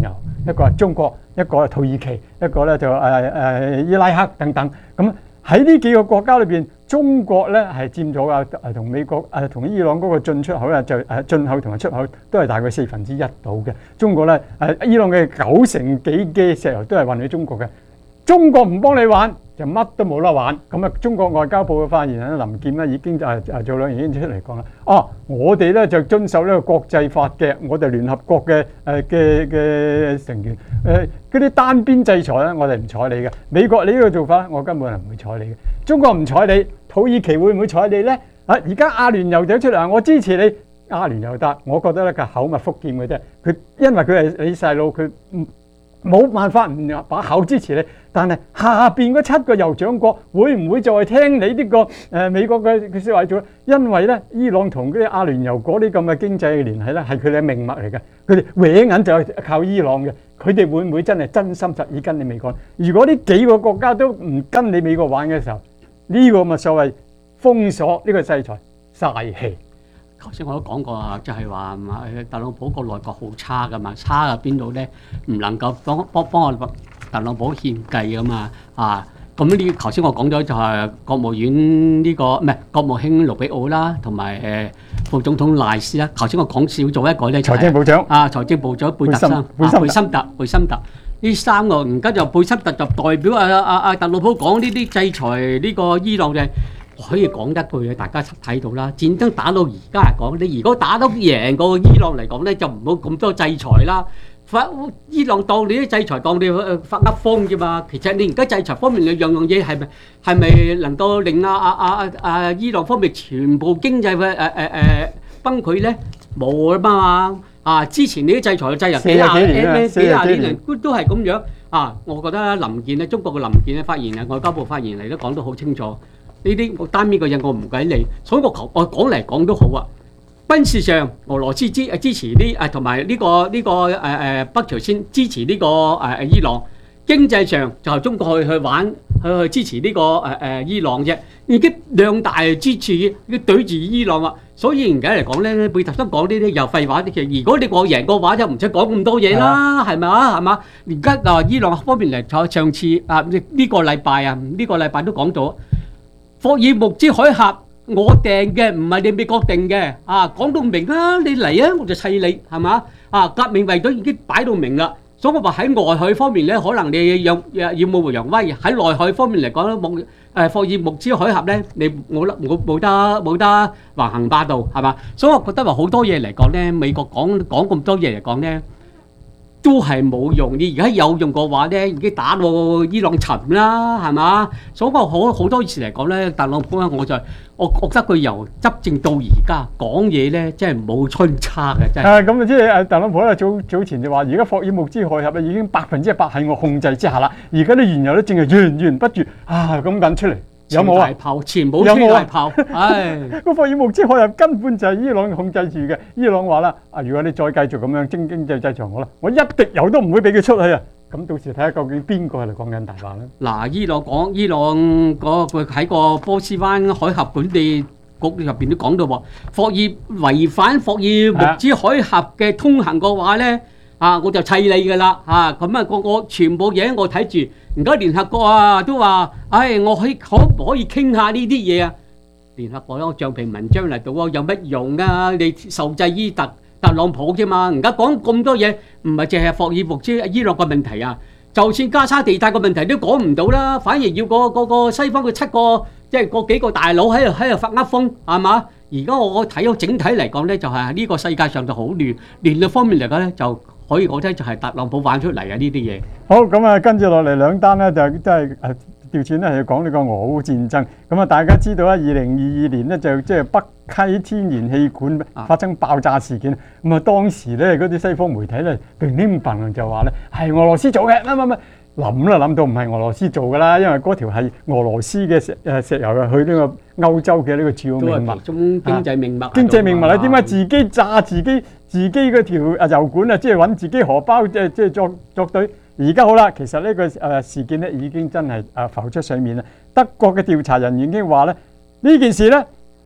一個係中國，一個係土耳其，一個咧就誒誒伊拉克等等。咁喺呢幾個國家裏邊，中國咧係佔咗啊誒同美國誒同伊朗嗰個進出口咧就誒進口同埋出口都係大概四分之一到嘅。中國咧誒伊朗嘅九成幾嘅石油都係運去中國嘅。中國唔幫你玩，就乜都冇得玩。咁啊，中國外交部嘅發言人林健咧已經誒誒早兩年已經出嚟講啦。哦，我哋咧就遵守呢個國際法嘅，我哋聯合國嘅誒嘅嘅成員誒嗰啲單邊制裁咧，我哋唔睬你嘅。美國你呢個做法，我根本係唔會睬你嘅。中國唔睬你，土耳其會唔會睬你咧？啊，而家阿聯酋走出嚟，我支持你，阿聯酋得，我覺得咧佢口蜜腹劍嘅啫。佢因為佢係你細路，佢唔。冇辦法唔把口支持你，但係下邊嗰七個酋長國會唔會再聽你呢、這個誒、呃、美國嘅嘅説話做？因為咧，伊朗同嗰啲阿聯酋嗰啲咁嘅經濟嘅聯繫咧，係佢哋嘅命脈嚟嘅。佢哋搲銀就係靠伊朗嘅。佢哋會唔會真係真心實意跟你美國？如果呢幾個國家都唔跟你美國玩嘅時候，呢、這個咪所謂封鎖呢、這個制裁嘥氣。
頭先我都講過啊，就係話特朗普個內閣好差噶嘛，差喺邊度咧？唔能夠幫幫幫我特朗普獻計噶嘛啊！咁呢頭先我講咗就係國務院呢、這個唔係國務卿盧比奧啦，同埋誒副總統賴斯啦。頭先我講少咗一個咧、就是，財政部長啊，財政部長貝特森、貝森特、貝森特呢三個，而家就貝森特就代表啊啊啊特朗普講呢啲制裁呢個伊朗嘅。可以講一句嘅，大家睇到啦。戰爭打到而家嚟講，你如果打得贏個伊朗嚟講咧，就唔好咁多制裁啦。發伊朗當你啲制裁當你發噏風啫嘛。其實你而家制裁方面，你樣樣嘢係咪係咪能夠令啊啊啊啊伊朗方面全部經濟嘅誒誒誒崩潰咧？冇啊嘛啊！之前你啲制裁嘅制裁幾廿年幾廿年都都係咁樣啊！我覺得林健咧，中國嘅林健咧發言人，外交部發言嚟都講得好清楚。呢啲單邊嘅嘢我唔計你，所以我求我講嚟講都好啊。軍事上俄羅斯支支持呢誒同埋呢個呢、這個誒誒、呃、北朝鮮支持呢、這個誒、呃、伊朗，經濟上就係中國去去玩去去支持呢、這個誒誒、呃、伊朗啫。已經兩大支持要對住伊朗啊，所以而家嚟講咧，貝特森講呢啲又廢話啲嘅。如果你我贏嘅話，就唔使講咁多嘢啦，係咪啊？係嘛？而家啊伊朗方面嚟睇，上次啊呢、這個禮拜啊呢、這個禮拜都講到。霍爾木茲海峽我訂嘅，唔係你美國定嘅啊！講到明啦，你嚟啊，我就砌你，係嘛啊？革命衛隊已經擺到明啦，所以我話喺外海方面咧，可能你有要耀武揚威；喺內海方面嚟講咧，木誒霍爾木茲海峽咧，你冇得冇冇得冇得橫行霸道，係嘛？所以我覺得話好多嘢嚟講咧，美國講講咁多嘢嚟講咧。都係冇用，你而家有用嘅話咧，已經打到伊朗沉啦，係嘛？所以我好好多次嚟講咧，特朗普咧，我就我覺得佢由執政到而家講嘢咧，真係冇春差嘅，真係。啊，咁啊，即係誒特朗普咧早早前就話，而家霍爾木茲海峽咧已經百分之一百喺我控制之下啦，而家啲原油咧淨係源源不絕啊咁緊出嚟。有冇啊？炮全部吹大炮，唉！個霍爾木茲海峽根本就係伊朗控制住嘅。伊朗話啦：啊，如果你再繼續咁樣經經濟制裁我啦，我一滴油都唔會俾佢出去啊！咁到時睇下究竟邊個係嚟講緊大話咧？嗱，伊朗講伊朗嗰個喺個波斯灣海峽管理局入邊都講到喎，霍爾違反霍爾木茲海峽嘅通行嘅話咧，啊，我就砌你㗎啦！啊，咁啊，個我全部嘢我睇住。而家聯合國啊都話，唉，我可以可唔可以傾下呢啲嘢啊？聯合國有個橡皮文章嚟到啊，有乜用啊？你受制於特特朗普啫嘛。而家講咁多嘢，唔係淨係霍爾木茲伊朗個問題啊，就算加沙地帶個問題都講唔到啦，反而要個個個西方嘅七個即係個幾個大佬喺度喺度發噏風，係嘛？而家我睇到整體嚟講咧，就係呢個世界上就好亂，亂嘅方面嚟講咧就。可以講真就係特朗普玩出嚟啊！呢啲嘢好咁啊，跟住落嚟兩單咧就真係誒調轉咧係講呢個俄烏戰爭。咁啊，大家知道啦，二零二二年咧就即係北溪天然氣管發生爆炸事件。咁啊，當時咧嗰啲西方媒體咧並啲評論就話咧係俄羅斯做嘅，乜乜乜諗啦諗到唔係俄羅斯做㗎啦，因為嗰條係俄羅斯嘅石誒石油啊，去呢個歐洲嘅呢個主要命脈，中經濟命脈。經濟命脈啊，點解自己炸自己？自己嗰條啊油管啊，即係揾自己荷包，即係即係作作對。而家好啦，其實呢個誒事件咧已經真係誒浮出水面啦。德國嘅調查人員已經話咧，呢件事咧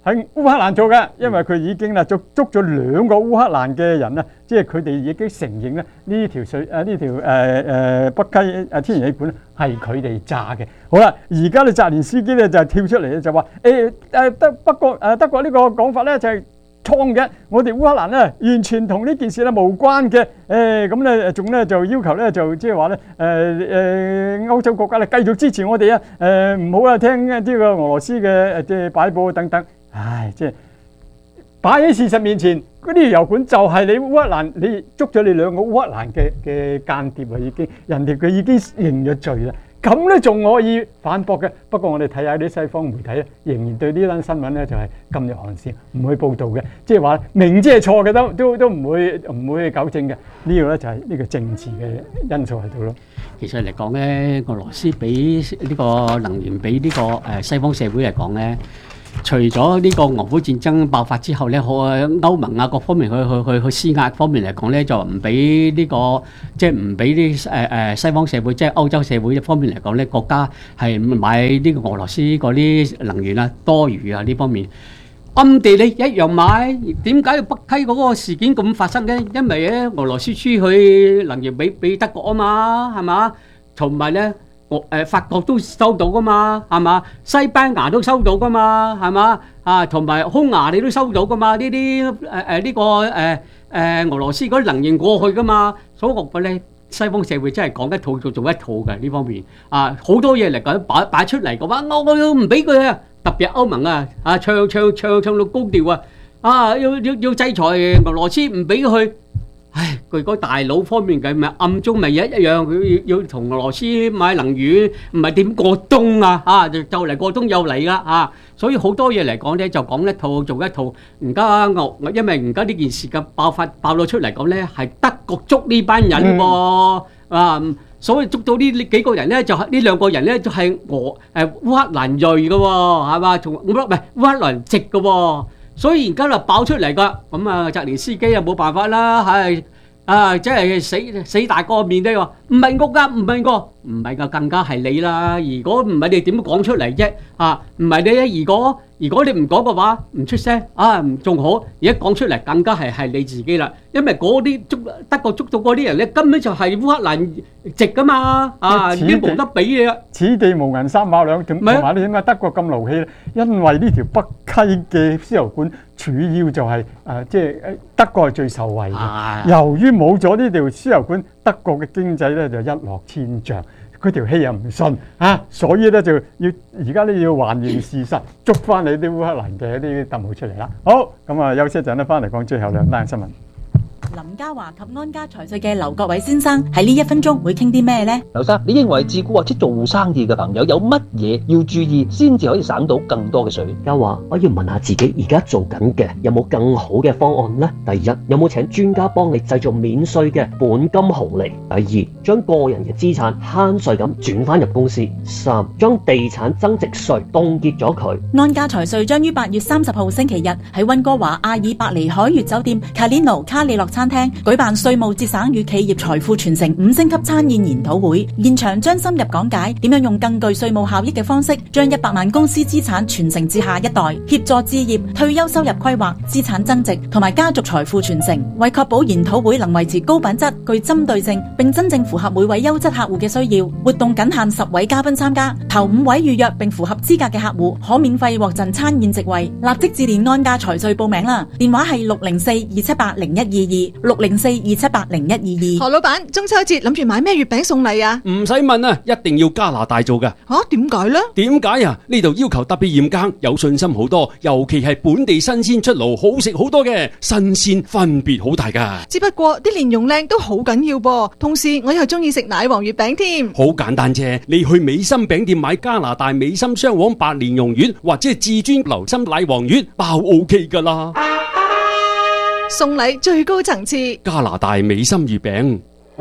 喺烏克蘭做嘅，因為佢已經啦捉捉咗兩個烏克蘭嘅人啦，即係佢哋已經承認咧呢條水誒呢條誒誒北溪誒天然氣管係佢哋炸嘅。好啦，而家咧澤連斯基咧就跳出嚟咧就話誒誒德不過誒德國呢個講法咧就係錯嘅，我哋烏克蘭咧完全同呢件事咧無關嘅。誒咁咧仲咧就要求咧就即係話咧誒誒歐洲國家咧繼續支持我哋啊，誒唔好啊聽呢個俄羅斯嘅誒即係擺佈等等。唉，即係擺喺事實面前，嗰啲油管就係你烏克蘭，你捉咗你兩個烏克蘭嘅嘅間諜啊，已經人哋佢已經認咗罪啦，咁咧仲可以反駁嘅。不過我哋睇下啲西方媒體咧，仍然對呢單新聞咧就係噤若寒蟬，唔會報導嘅，即係話明知係錯嘅都都都唔會唔會糾正嘅。呢個咧就係呢個政治嘅因素喺度咯。
其實嚟講咧，俄羅斯俾呢個能源俾呢個誒西方社會嚟講咧。除咗呢個俄烏戰爭爆發之後咧，歐盟啊各方面去去去去施壓方面嚟講咧，就唔俾呢個即係唔俾啲誒誒西方社會，即係歐洲社會方面嚟講咧，國家係買呢個俄羅斯嗰啲能源啊多餘啊呢方面，暗地你一樣買。點解北溪嗰個事件咁發生嘅？因為咧俄羅斯輸去能源俾俾德國啊嘛，係嘛？同埋咧。我誒法國都收到噶嘛，係嘛？西班牙都收到噶嘛，係嘛？啊，同埋匈牙利都收到噶嘛？呢啲誒誒呢個誒誒俄羅斯嗰啲能源過去噶嘛，所以我覺得咧，西方社會真係講一套做做一套嘅呢方面啊，好多嘢嚟講擺擺出嚟嘅話，我我要唔俾佢啊！特別歐盟啊，啊唱唱唱唱到高調啊，啊要要要制裁俄羅斯，唔俾佢。唉，佢嗰大佬方面嘅咪暗中咪一一樣，佢要要同俄羅斯買能源，唔係點過冬啊？啊，就就嚟過冬又嚟啦啊！所以好多嘢嚟講咧，就講一套做一套。而家我因為而家呢件事嘅爆發爆咗出嚟講咧，係德國捉呢班人喎啊！所以捉到呢幾個人咧，就係呢兩個人咧，就係俄誒烏克蘭裔嘅喎，係嘛？從唔係烏克蘭籍嘅喎。所以而家就爆出嚟噶，咁啊澤連斯基又冇辦法啦，係啊，即係死死大個面都話唔係我噶，唔係我，唔係噶，更加係你啦。如果唔係你點講出嚟啫？啊，唔係你啊！如果如果你唔講嘅話，唔出聲啊，仲好。而家講出嚟更加係係你自己啦，因為嗰啲捉德國捉到嗰啲人咧，根本就係烏克蘭籍噶嘛，啊，已經冇得比你啦。
此地無銀三百兩，同埋你點解德國咁勞氣咧？因為呢條北溪嘅輸油管主要就係誒，即係德國係最受惠嘅。由於冇咗呢條輸油管，德國嘅經濟咧就一落千丈。佢條氣又唔順啊，所以咧就要而家咧要還原事實，捉翻你啲烏克蘭嘅一啲特務出嚟啦。好，咁啊休息一陣咧，翻嚟講最後兩單新聞。
林家華及安家財稅嘅劉國偉先生喺呢一分鐘會傾啲咩呢？
劉生，你認為自雇或者做生意嘅朋友有乜嘢要注意，先至可以省到更多嘅稅？
家華，我要問下自己而家做緊嘅有冇更好嘅方案呢？第一，有冇請專家幫你製造免稅嘅本金紅利？第二，將個人嘅資產慳稅咁轉翻入公司？三，將地產增值稅凍結咗佢。
安家財稅將於八月三十號星期日喺溫哥華阿爾伯尼海悅酒店 Carlino 卡里諾餐廳舉辦稅務節省與企業財富傳承五星級餐宴研討會，現場將深入講解點樣用更具稅務效益嘅方式，將一百萬公司資產傳承至下一代，協助置業、退休收入規劃、資產增值同埋家族財富傳承。為確保研討會能維持高品質、具針對性，並真正符合每位優質客戶嘅需要，活動僅限十位嘉賓參加，頭五位預約並符合資格嘅客戶可免費獲贈餐宴席位。立即致電安家財稅報名啦，電話係六零四二七八零一二二六零四二七八零一二二。
何老闆，中秋節諗住買咩月餅送禮啊？
唔使問啊，一定要加拿大做㗎。
吓，點解呢？
點解啊？呢度要求特別嚴格，有信心好多，尤其係本地新鮮出爐，好食好多嘅，新鮮分別好大噶。
只不過啲蓮蓉靚都好緊要噃，同時我又中意食奶黃月餅添。
好簡單啫，你去美心餅店買加拿大美心雙黃白蓮蓉月或者係至尊流心奶黃月，包 OK 噶啦。
送禮最高層次，
加拿大美心月餅。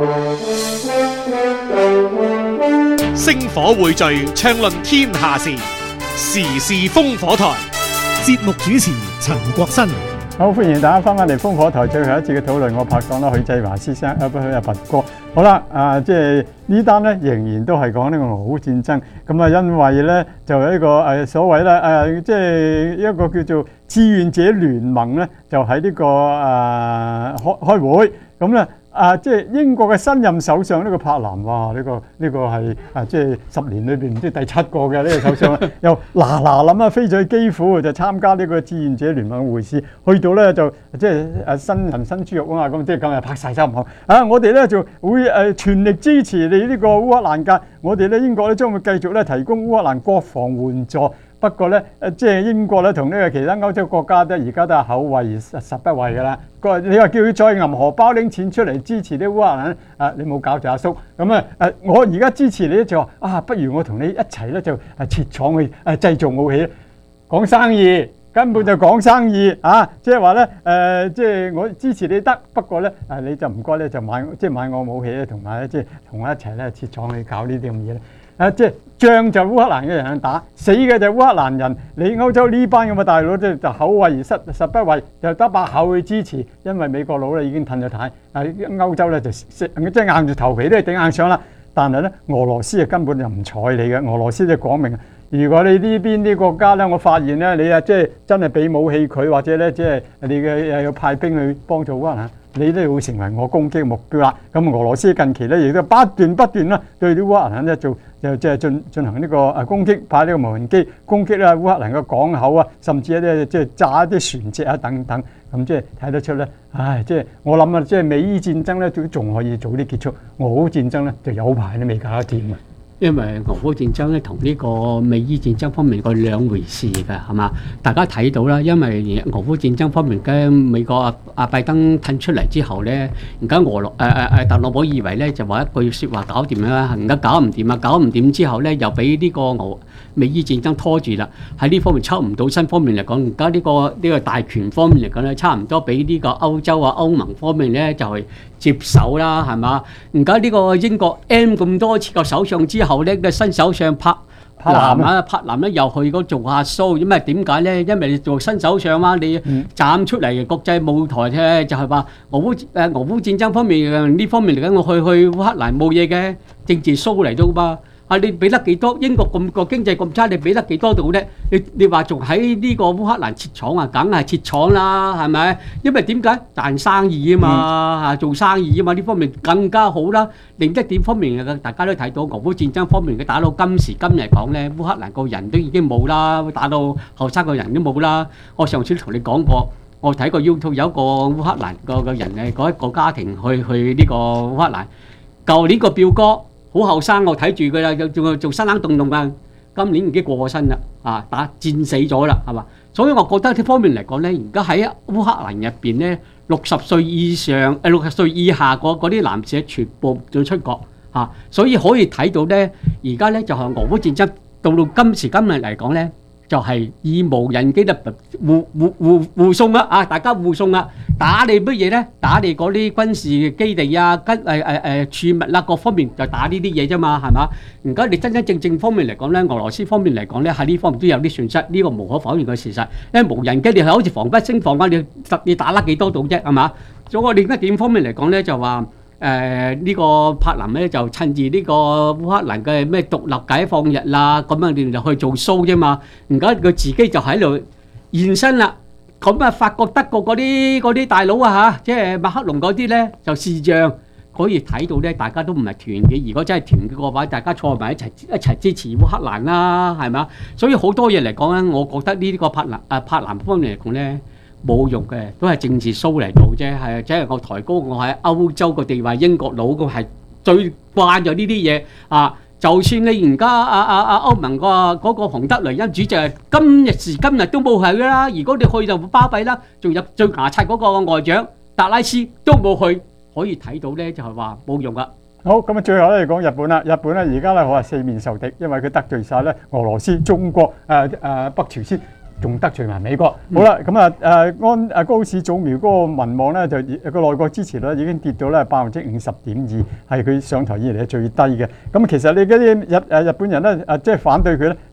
星火匯聚，暢論天下事，時事風火台。節目主持陳國新。
好，歡迎大家翻返嚟烽火台最後一節嘅討論。我拍檔啦，許濟華先生，啊不許阿拔哥。 好啦，啊，即係呢單咧仍然都係講呢個俄烏戰爭。咁啊，因為咧就有一個誒所謂咧誒，即係一個叫做志願者聯盟咧，就喺呢個誒開開會。咁咧啊，即係英國嘅新任首相呢個柏蘭，哇！呢個呢個係啊，即係十年裏邊唔知第七個嘅呢個首相，又嗱嗱諗啊飛咗去基輔就參加呢個志願者聯盟會試，去到咧就即係誒新人新豬肉啊嘛，咁即係今日拍晒心口啊！我哋咧就會誒全力支持你呢個烏克蘭嘅，我哋咧英國咧將會繼續咧提供烏克蘭國防援助。不過咧，誒即係英國咧同呢個其他歐洲國家咧，而家都係口惠而實不惠㗎啦。個你話叫佢再揞荷包拎錢出嚟支持啲烏克蘭，啊你冇搞住阿叔。咁啊誒，我而家支持你咧就話啊，不如我同你一齊咧就誒設廠去誒製造武器，講生意根本就講生意啊！即係話咧誒，即係我支持你得，不過咧誒你就唔該咧就買即係買我武器咧，同埋咧即係同我一齊咧設廠去搞呢啲咁嘢咧。啊！即係仗就烏克蘭嘅人打，死嘅就烏克蘭人。你歐洲呢班咁嘅大佬即係就口惠而實實不惠，就得把口去支持，因為美國佬咧已經褪咗軚，啊歐洲咧就即係硬住頭皮都係頂硬上啦。但係咧俄羅斯啊根本就唔睬你嘅，俄羅斯就講明，如果你呢邊啲國家咧，我發現咧你啊即係真係俾武器佢，或者咧即係你嘅誒要派兵去幫助烏克蘭，你都會成為我攻擊目標啦。咁俄羅斯近期咧亦都不斷不斷啦對啲烏克蘭咧做。就即係進進行呢個誒攻擊，派呢個無人機攻擊啦烏克蘭嘅港口啊，甚至一啲即係炸一啲船隻啊等等，咁即係睇得出咧，唉，即係我諗啊，即係美伊戰爭咧都仲可以早啲結束，俄烏戰爭咧就有排都未搞得掂啊！
因為俄烏戰爭咧同呢個美伊戰爭方面個兩回事㗎，係嘛？大家睇到啦，因為俄烏戰爭方面嘅美國阿阿拜登褪出嚟之後咧，而家俄羅誒誒誒特朗普以為咧就話一句説話搞掂啦，而家搞唔掂啊！搞唔掂之後咧，又俾呢個俄美伊戰爭拖住啦。喺呢方面抽唔到身方面嚟講，而家呢個呢個大權方面嚟講咧，差唔多俾呢個歐洲啊歐盟方面咧就係接手啦，係嘛？而家呢個英國 M 咁多次個首相之後。後咧嘅新首相柏柏南啊，柏南咧又去嗰做下 show，因為點解咧？因為你做新首相嘛，你站出嚟國際舞台咧，就係話俄烏誒俄烏戰爭方面呢方面嚟緊，我去去烏克蘭冇嘢嘅政治 show 嚟到嘛。啊！你俾得幾多？英國咁個經濟咁差，你俾得幾多度咧？你你話仲喺呢個烏克蘭設廠啊？梗係設廠啦，係咪？因為點解賺生意啊嘛？嚇做生意啊嘛，呢方面更加好啦。另一點方面嘅，大家都睇到俄烏戰爭方面嘅打到今時今日講咧，烏克蘭個人都已經冇啦，打到後生個人都冇啦。我上次同你講過，我睇過 YouTube 有一個烏克蘭個個人誒，嗰一個家庭去去呢個烏克蘭，舊年個表哥。好後生，我睇住佢啦，仲做生冷凍凍啊！今年已經過咗身啦，啊打戰死咗啦，係嘛？所以我覺得呢方面嚟講咧，而家喺烏克蘭入邊咧，六十歲以上誒六十歲以下嗰啲男士全部要出國嚇，所以可以睇到咧，而家咧就係俄烏戰爭到到今時今日嚟講咧。就係以無人機嘅護護護護送啊！啊，大家護送啊！打你乜嘢咧？打你嗰啲軍事基地啊、跟誒誒誒儲物啦，各方面就打呢啲嘢啫嘛，係嘛？而家你真真正正方面嚟講咧，俄羅斯方面嚟講咧，喺呢方面都有啲損失，呢個無可否認嘅事實。因為無人機你係好似防不勝防啊！你你打得幾多度啫？係嘛？所以我另一點方面嚟講咧，就話。誒呢、呃這個柏林咧就趁住呢個烏克蘭嘅咩獨立解放日啦，咁樣你就去做 show 啫嘛。而家佢自己就喺度現身啦。咁啊，法國、德國嗰啲嗰啲大佬啊嚇，即係馬克龍嗰啲咧就視像可以睇到咧，大家都唔係團結。如果真係團結嘅話，大家坐埋一齊一齊支持烏克蘭啦，係咪？所以好多嘢嚟講咧，我覺得呢個柏林啊柏林方面嚟講咧。冇用嘅，都係政治 show 嚟到啫，係即係我抬高我喺歐洲個地位，英國佬個係最慣咗呢啲嘢啊！就算你而家阿阿阿歐盟個嗰個馮德萊恩主席，今日時今日都冇去啦。如果你去就巴閉啦，仲有最牙刷嗰個外長達拉斯都冇去，可以睇到咧就係話冇用噶。
好，咁啊，最後咧講日本啦。日本咧而家咧可係四面受敵，因為佢得罪晒咧俄羅斯、中國、誒誒北朝鮮。仲得罪埋美國，好啦，咁啊誒安誒高市早苗嗰個民望咧就個內閣支持率已經跌到咧百分之五十點二，係佢上台以嚟最低嘅。咁其實你嗰啲日誒日本人咧誒即係反對佢咧，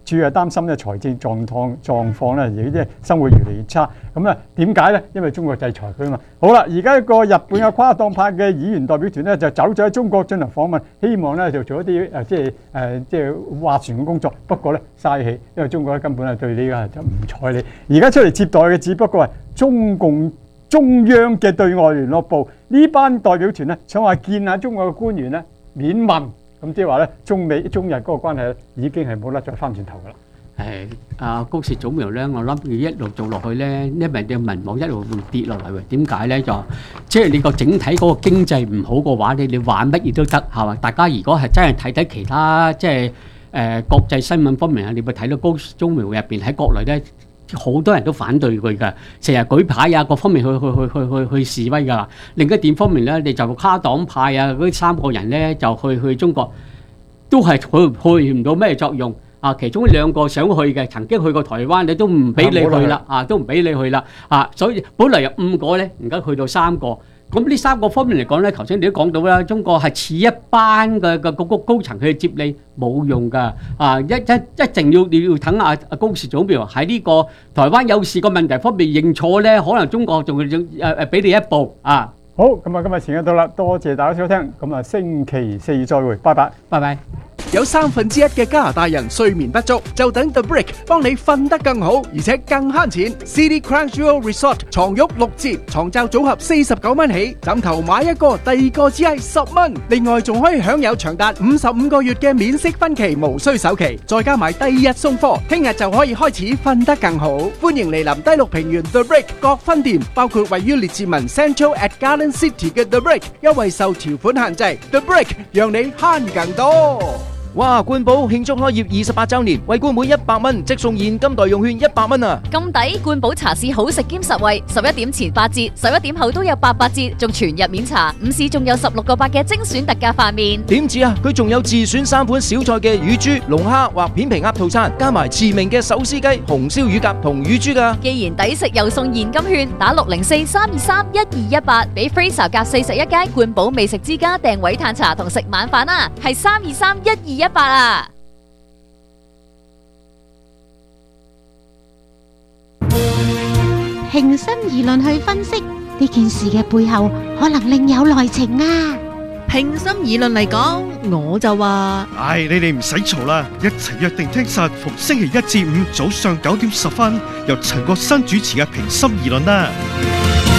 主要係擔心咧財政狀況狀況咧，而家即係生活越嚟越差。咁啊點解咧？因為中國制裁佢啊嘛。好啦，而家一個日本嘅跨黨派嘅議員代表團咧就走咗喺中國進行訪問，希望咧就做一啲誒即係誒即係斡旋嘅工作。不過咧嘥氣，因為中國咧根本係對呢個就唔睬你。而家出嚟接待嘅只不過係中共中央嘅對外聯絡部，呢班代表團咧想話見下中國嘅官員咧免問。咁即係話咧，中美中日嗰個關係已經係冇得再翻轉頭噶啦。
誒，阿高市早苗咧，我諗佢一路做落去咧，因為你民望一路會跌落嚟喎。點解咧？就即係你個整體嗰個經濟唔好嘅話，你你玩乜嘢都得係嘛？大家如果係真係睇睇其他即係誒國際新聞方面啊，你會睇到高市早苗入邊喺國內咧。好多人都反對佢㗎，成日舉牌啊，各方面去去去去去去示威㗎。另一點方面咧，你就跨黨派啊，嗰三個人咧就去去中國，都係去去唔到咩作用啊。其中兩個想去嘅，曾經去過台灣，你都唔俾你去啦，啊都唔俾你去啦，啊所以本來有五個咧，而家去到三個。咁呢三個方面嚟講咧，頭先你都講到啦，中國係似一班嘅嘅高高層去接你冇用㗎，啊一一一定要你要等阿阿高市早苗喺呢個台灣有事個問題方面認錯咧，可能中國仲會誒誒俾你一步啊！
好，咁啊今日時間到啦，多謝大家收聽，咁啊星期四再會，拜拜，
拜拜。
有三分之一嘅加拿大人睡眠不足，就等 The Brick 幫你瞓得更好，而且更慳錢。City Crunchyroll Resort 床褥六折，床罩組合四十九蚊起，枕頭買一個，第二個只係十蚊。另外仲可以享有長達五十五個月嘅免息分期，無需首期，再加埋第二日送貨，聽日就可以開始瞓得更好。歡迎嚟臨低綠平原 The Brick 各分店，包括位於列治文 Central at Garden City 嘅 The Brick， 優惠受條款限制。The Brick 讓你慳更多。
哇！冠寶慶祝開業二十八週年，為冠滿一百蚊即送現金代用券一百蚊啊！
咁抵，冠寶茶市好食兼實惠，十一點前八折，十一點後都有八八折，仲全日免茶。午市仲有十六個八嘅精選特價飯麵。
點止啊！佢仲有自選三款小菜嘅乳豬、龍蝦或片皮鴨套餐，加埋馳名嘅手撕雞、紅燒乳鴿同乳豬㗎。
既然抵食又送現金券，打六零四三二三一二一八，俾 Fraser 夾四十一街冠寶美食之家訂位嘆茶同食晚飯啊！係三二三一二一八啊！
平心而論去分析呢件事嘅背後，可能另有內情啊！
平心而論嚟講，我就話：
唉，你哋唔使嘈啦，一齊約定聽實逢星期一至五早上九點十分，由陳國新主持嘅平心而論啦。